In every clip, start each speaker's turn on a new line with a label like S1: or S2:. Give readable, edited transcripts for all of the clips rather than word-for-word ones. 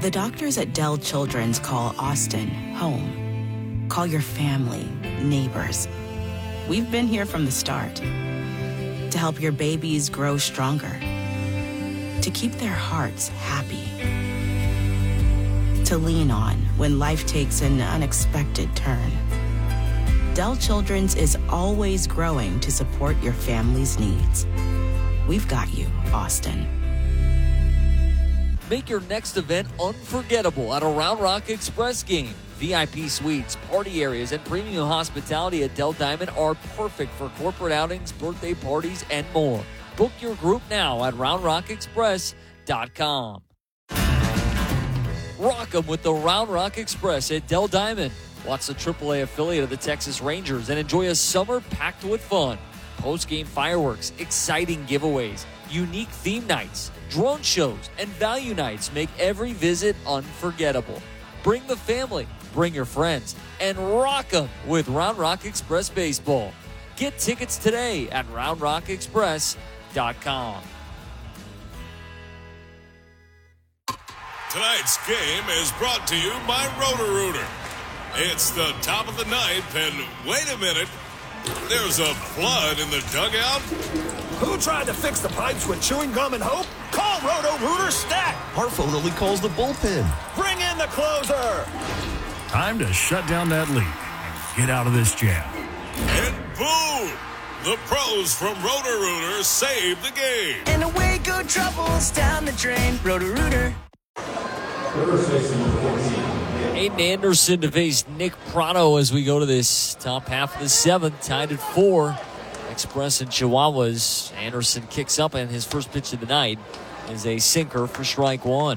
S1: The doctors at Dell Children's call Austin home. Call your family, neighbors. We've been here from the start to help your babies grow stronger, to keep their hearts happy, to lean on when life takes an unexpected turn. Dell Children's is always growing to support your family's needs. We've got you, Austin.
S2: Make your next event unforgettable at a Round Rock Express game. VIP suites, party areas, and premium hospitality at Dell Diamond are perfect for corporate outings, birthday parties, and more. Book your group now at RoundRockExpress.com. Rock 'em with the Round Rock Express at Dell Diamond. Watch the AAA affiliate of the Texas Rangers and enjoy a summer packed with fun. Post-game fireworks, exciting giveaways, unique theme nights, drone shows, and value nights make every visit unforgettable. Bring the family, bring your friends, and rock 'em with Round Rock Express Baseball. Get tickets today at RoundRockExpress.com.
S3: Tonight's game is brought to you by Roto-Rooter. It's the top of the ninth, and wait a minute, there's a flood in the dugout.
S4: Who tried to fix the pipes with chewing gum and hope? Call Roto-Rooter Stat.
S5: Our phone only calls the bullpen.
S4: Bring in the closer.
S6: Time to shut down that leak and get out of this jam.
S3: And boom! The pros from Roto-Rooter save the game.
S7: And away go troubles down the drain. Roto-Rooter.
S2: Aiden Anderson to face Nick Prado as we go to this top half of the seventh, tied at 4. Express and Chihuahuas. Anderson kicks up, and his first pitch of the night is a sinker for strike one.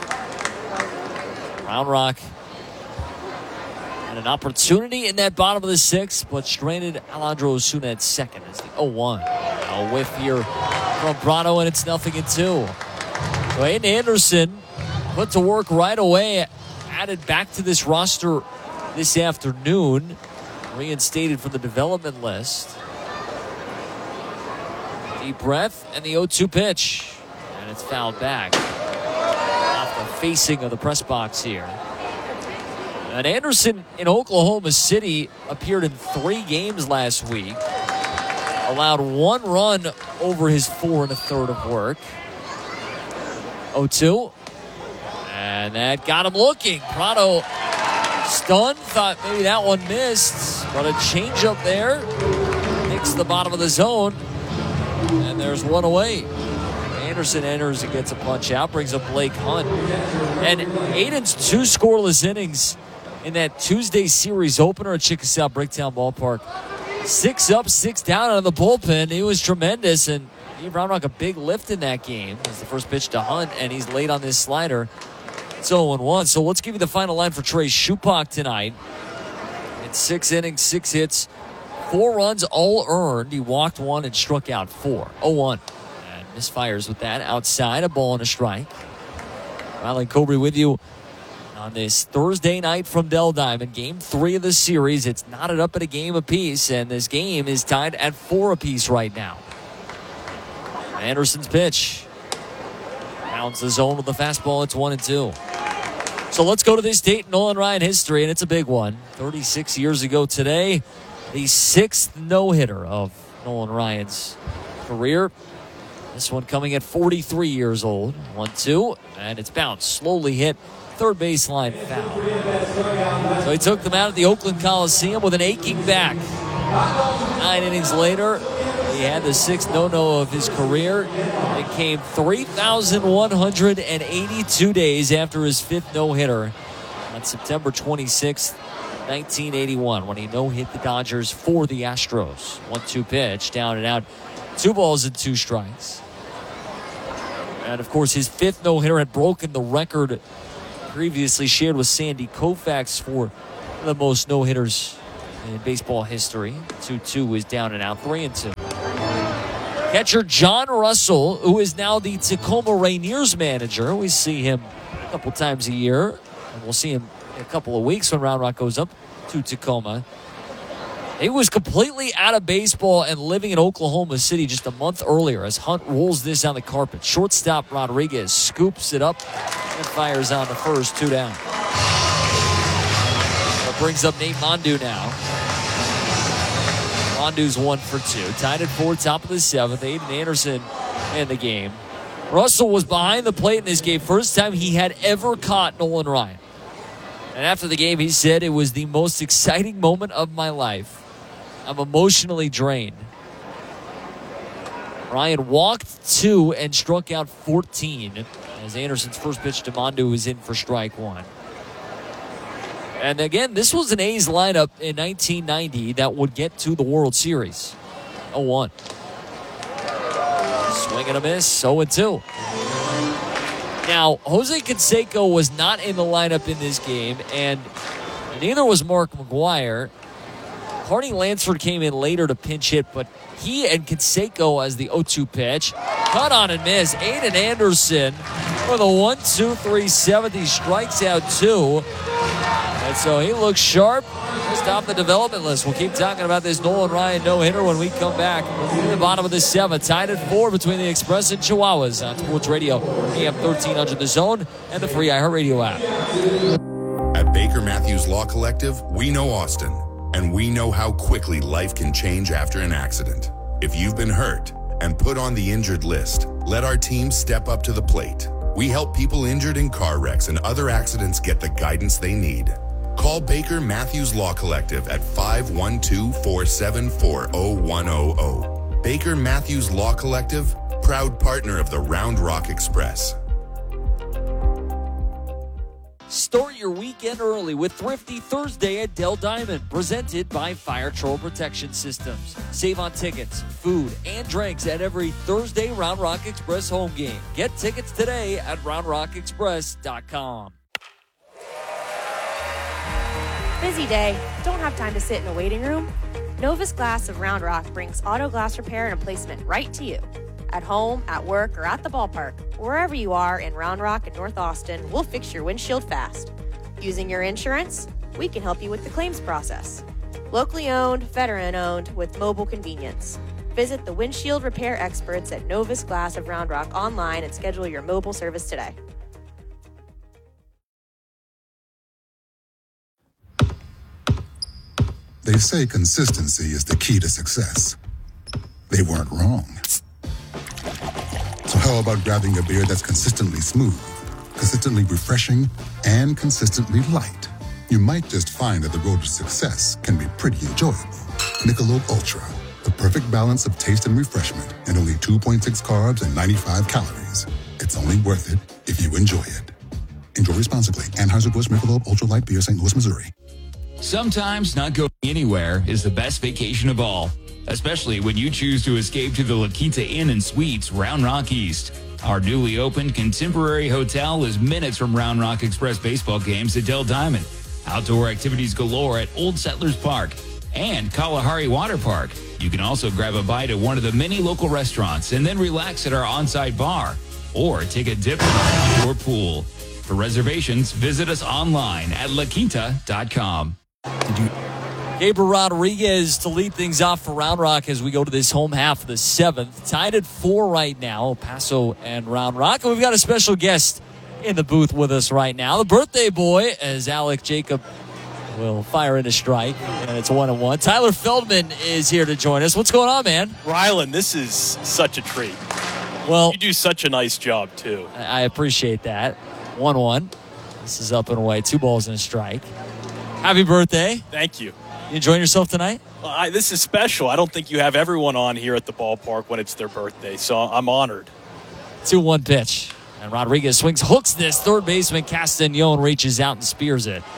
S2: Round Rock had an opportunity in that bottom of the sixth, but stranded Alejandro Osuna at second as the 0-1. A whiff here from Prado, and it's 0-2. So Aiden Anderson put to work right away, added back to this roster this afternoon, reinstated from the development list. Deep breath, and the 0-2 pitch. And it's fouled back off the facing of the press box here. And Anderson in Oklahoma City appeared in 3 games last week. Allowed 1 run over his 4 1/3 of work. 0-2. And that got him looking. Prado stunned, thought maybe that one missed. But a changeup there. Nicks the bottom of the zone. And there's one away. Anderson enters and gets a punch out, brings up Blake Hunt. And Aiden's 2 scoreless innings in that Tuesday series opener at Chickasaw Bricktown Ballpark. 6 up, 6 down out of the bullpen. He was tremendous, and he Round Rock a big lift in that game. It's the first pitch to Hunt, and he's late on this slider. It's 0-1. So let's give you the final line for Trey Shupak tonight. In 6 innings, 6 hits, 4 runs, all earned. He walked 1 and struck out 4. 0-1. And misfires with that. Outside, a ball and a strike. Riley Cobrey with you on this Thursday night from Dell Diamond. Game 3 of the series. It's knotted up at a game apiece, and this game is tied at 4 apiece right now. Anderson's pitch. Pounds the zone with the fastball. It's 1-2. So let's go to this date in Nolan Ryan history, and it's a big one. 36 years ago today, the 6th no-hitter of Nolan Ryan's career. This one coming at 43 years old. 1-2, and it's bounced. Slowly hit third baseline foul. So he took them out at the Oakland Coliseum with an aching back. 9 innings later, he had the 6th no-no of his career. It came 3,182 days after his 5th no-hitter on September 26th, 1981, when he no-hit the Dodgers for the Astros. 1-2 pitch, down and out. 2 balls and 2 strikes. And, of course, his 5th no-hitter had broken the record previously shared with Sandy Koufax for the most no-hitters in baseball history. 2-2 is down and out. 3-2. Catcher John Russell, who is now the Tacoma Rainiers manager. We see him a couple times a year, and we'll see him in a couple of weeks when Round Rock goes up to Tacoma. He was completely out of baseball and living in Oklahoma City just a month earlier as Hunt rolls this on the carpet. Shortstop Rodriguez scoops it up And fires on the first, 2 down. That brings up Nate Mondu now. Mondu's 1 for 2. Tied at 4, top of the 7th. Aiden Anderson in the game. Russell was behind the plate in this game. First time he had ever caught Nolan Ryan. And after the game, he said, it was the most exciting moment of my life. I'm emotionally drained. Ryan walked 2 and struck out 14 as Anderson's first pitch to Mondu was in for strike 1. And again, this was an A's lineup in 1990 that would get to the World Series. 0-1. Swing and a miss, 0-2. Now, Jose Canseco was not in the lineup in this game, and neither was Mark McGwire. Harding Lansford came in later to pinch hit, but he and Canseco as the 0-2 pitch. Cut on and miss. Aiden Anderson for the 1-2-3 7th. He strikes out 2. And so he looks sharp. Stop the development list. We'll keep talking about this Nolan Ryan no-hitter when we come back. In the bottom of the 7th, tied at 4 between the Express and Chihuahuas on Sports Radio, AM 1300 The Zone, and the free iHeartRadio app.
S8: At Baker Matthews Law Collective, we know Austin, and we know how quickly life can change after an accident. If you've been hurt and put on the injured list, let our team step up to the plate. We help people injured in car wrecks and other accidents get the guidance they need. Call Baker Matthews Law Collective at 512-474-0100. Baker Matthews Law Collective, proud partner of the Round Rock Express.
S2: Start your weekend early with Thrifty Thursday at Dell Diamond, presented by Fire Troll Protection Systems. Save on tickets, food, and drinks at every Thursday Round Rock Express home game. Get tickets today at roundrockexpress.com.
S9: Busy day? Don't have time to sit in a waiting room? Novus Glass of Round Rock brings auto glass repair and replacement right to you. At home, at work, or at the ballpark, wherever you are in Round Rock and North Austin, we'll fix your windshield fast. Using your insurance, we can help you with the claims process. Locally owned, veteran-owned, with mobile convenience. Visit the windshield repair experts at Novus Glass of Round Rock online and schedule your mobile service today.
S10: They say consistency is the key to success. They weren't wrong. So how about grabbing a beer that's consistently smooth, consistently refreshing, and consistently light? You might just find that the road to success can be pretty enjoyable. Michelob Ultra, the perfect balance of taste and refreshment, and only 2.6 carbs and 95 calories. It's only worth it if you enjoy it. Enjoy responsibly. Anheuser-Busch Michelob Ultra Light Beer, St. Louis, Missouri.
S11: Sometimes not going anywhere is the best vacation of all, especially when you choose to escape to the La Quinta Inn and Suites, Round Rock East. Our newly opened contemporary hotel is minutes from Round Rock Express baseball games at Dell Diamond, outdoor activities galore at Old Settlers Park, and Kalahari Water Park. You can also grab a bite at one of the many local restaurants and then relax at our on-site bar, or take a dip in our outdoor pool. For reservations, visit us online at laquinta.com.
S2: Gabriel Rodriguez to lead things off for Round Rock as we go to this home half of the 7th. Tied at 4 right now, El Paso and Round Rock. And we've got a special guest in the booth with us right now. The birthday boy, as Alec Jacob will fire in a strike. And it's 1-1. Tyler Feldman is here to join us. What's going on, man?
S12: Rylan, this is such a treat.
S2: Well,
S12: you do such a nice job, too.
S2: I appreciate that. 1-1. This is up and away. 2 balls and a strike. Happy birthday.
S12: Thank you.
S2: You enjoying yourself tonight?
S12: Well, this is special. I don't think you have everyone on here at the ballpark when it's their birthday, so I'm honored.
S2: 2-1 pitch. And Rodriguez swings, hooks this. Third baseman Castañon reaches out and spears it.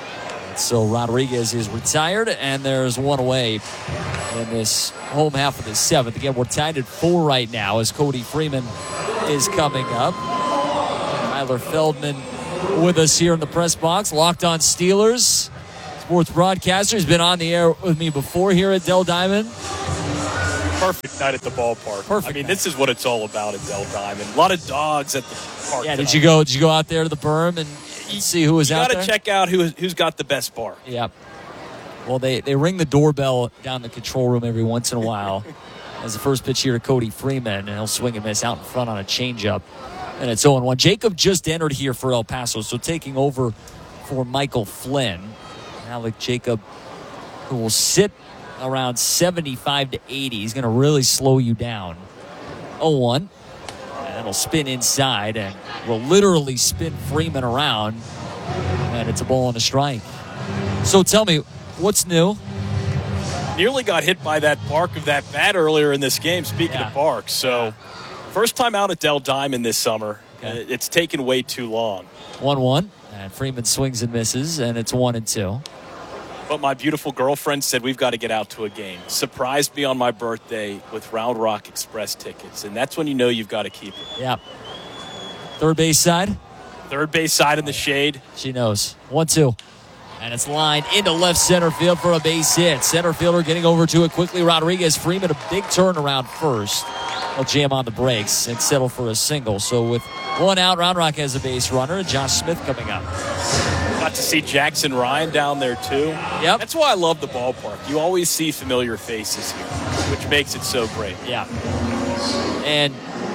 S2: So Rodriguez is retired, and there's one away in this home half of the 7th. Again, we're tied at 4 right now as Cody Freeman is coming up. Tyler Feldman with us here in the press box. Locked On Steelers sports broadcaster. He's been on the air with me before here at Dell Diamond.
S12: Perfect night at the ballpark.
S2: Perfect.
S12: I mean, this is what it's all about at Dell Diamond. A lot of dogs at the park.
S2: Yeah,
S12: tonight.
S2: did you go out there to the berm and see who was out there?
S12: You got to check out who's got the best bark.
S2: Yep. Well, they ring the doorbell down the control room every once in a while. As the first pitch here to Cody Freeman, and he'll swing and miss out in front on a changeup. And it's 0-1. Jacob just entered here for El Paso, so taking over for Michael Flynn. Alec Jacob, who will sit around 75 to 80. He's going to really slow you down. 0-1. And it'll spin inside and will literally spin Freeman around. And it's a ball and a strike. So tell me, what's new?
S12: Nearly got hit by that bark of that bat earlier in this game, speaking of barks. So, first time out at Del Diamond this summer. Okay. It's taken way too long.
S2: 1-1. And Freeman swings and misses, and it's 1-2.
S12: But my beautiful girlfriend said we've got to get out to a game. Surprised me on my birthday with Round Rock Express tickets, and that's when you know you've got to keep it.
S2: Yeah. Third base side?
S12: Third base side in the shade.
S2: She knows. 1-2. And it's lined into left center field for a base hit. Center fielder getting over to it quickly. Rodriguez. Freeman, a big turnaround first. He'll jam on the brakes and settle for a single. So with one out, Round Rock has a base runner. Josh Smith coming up.
S12: Got to see Jackson Ryan down there, too.
S2: Yep.
S12: That's why I love the ballpark. You always see familiar faces here, which makes it so great.
S2: Yeah. And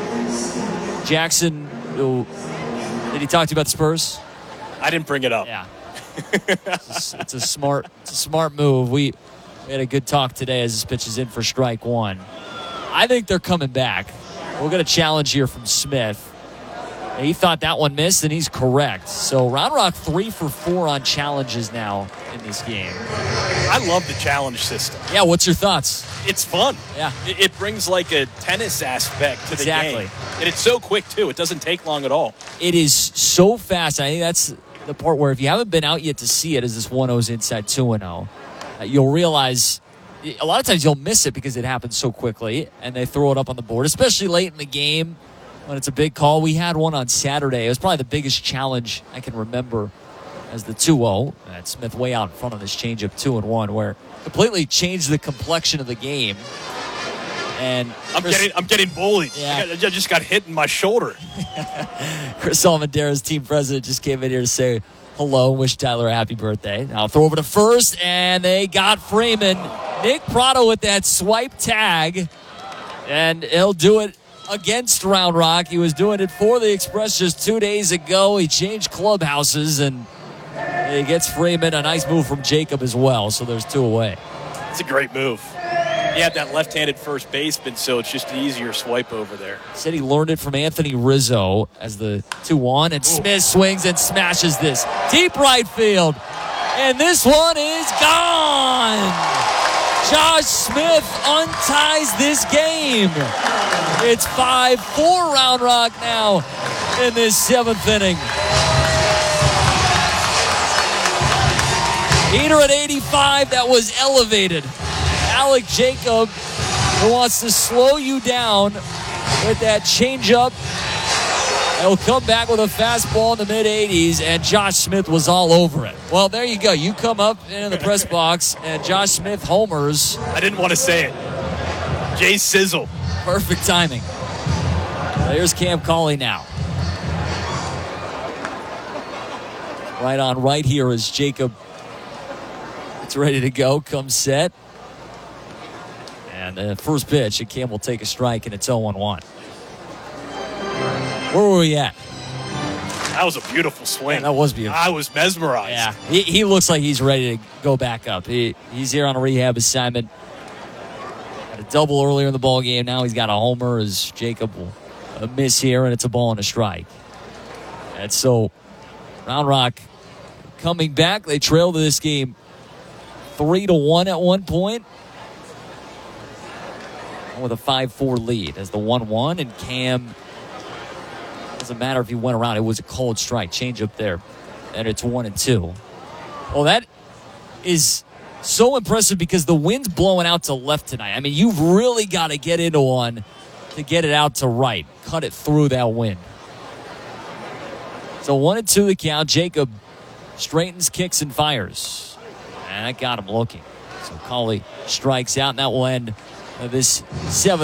S2: Jackson, did he talk to you about the Spurs?
S12: I didn't bring it up.
S2: Yeah. It's a smart move. We had a good talk today as this pitch is in for strike one. I think they're coming back. We'll get a challenge here from Smith. He thought that one missed, and he's correct. So Round Rock 3 for 4 on challenges now in this game.
S12: I love the challenge system.
S2: Yeah, what's your thoughts?
S12: It's fun.
S2: Yeah.
S12: It brings like a tennis aspect to the
S2: Exactly.
S12: game. And it's so quick, too. It doesn't take long at all.
S2: It is so fast. I think that's the part where if you haven't been out yet to see it as this 1-0's inside 2-0, you'll realize a lot of times you'll miss it because it happens so quickly, and they throw it up on the board, especially late in the game. When it's a big call. We had one on Saturday. It was probably the biggest challenge I can remember as the 2-0. And Smith way out in front of this changeup 2-1, where completely changed the complexion of the game. And
S12: I'm getting bullied.
S2: Yeah.
S12: I just got hit in my shoulder.
S2: Chris Almendara's team president just came in here to say hello, wish Tyler a happy birthday. Now throw over to first, and they got Freeman. Nick Prado with that swipe tag, and he'll do it against Round Rock. He was doing it for the Express just 2 days ago. He changed clubhouses, and he gets Freeman. A nice move from Jacob as well, so there's 2 away.
S12: It's a great move. He had that left-handed first baseman, so it's just an easier swipe over there.
S2: Said he learned it from Anthony Rizzo as the 2-1, and Smith swings and smashes this deep right field. And this one is gone. Josh Smith unties this game. It's 5-4 Round Rock now in this 7th inning. Heater at 85, that was elevated. Alec Jacob, who wants to slow you down with that changeup. He'll come back with a fastball in the mid-80s, and Josh Smith was all over it. Well, there you go. You come up in the press box, and Josh Smith homers.
S12: I didn't want to say it. Jay Sizzle.
S2: Perfect timing. There's Cam Cauley now. Right on right here is Jacob. It's ready to go. Comes set. And the first pitch, and Cam will take a strike, and it's 0-1. Where were we at?
S12: That was a beautiful swing.
S2: Yeah, that was beautiful.
S12: I was mesmerized.
S2: Yeah, he looks like he's ready to go back up. He's here on a rehab assignment. Got a double earlier in the ball game. Now he's got a homer as Jacob will miss here, and it's a ball and a strike. And so Round Rock coming back. They trailed this game 3-1 at one point, with a 5-4 lead as the 1-1, and Cam, doesn't matter if he went around, it was a cold strike change up there, and it's 1-2. Well, that is so impressive because the wind's blowing out to left tonight. I mean, you've really got to get into one to get it out to right, cut it through that wind. So 1-2 the count. Jacob straightens, kicks, and fires, and that got him looking. So Cauley strikes out, and that will end this 7th